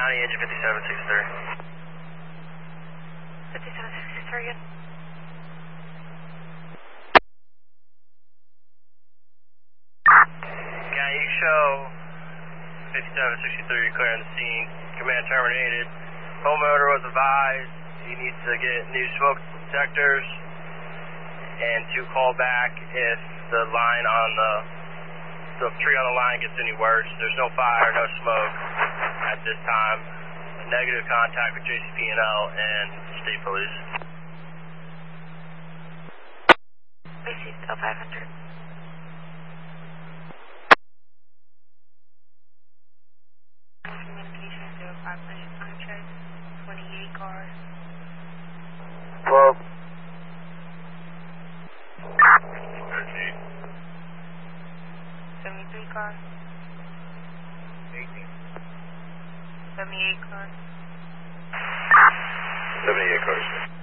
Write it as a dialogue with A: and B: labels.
A: County, engine 5763.
B: 5763 again.
A: County, you show 5763 clearing the scene. Command terminated. Homeowner was advised he needs to get new smoke detectors and to call back if the line on the tree on the line gets any worse. There's no fire, no smoke at this time. Negative contact with JCP&L and State Police.
B: I see still 500. Communication 05 minute contract, 28 cars.
A: 12.
B: 73 cars.
A: 18.
B: 78 cars.
A: 78 cars.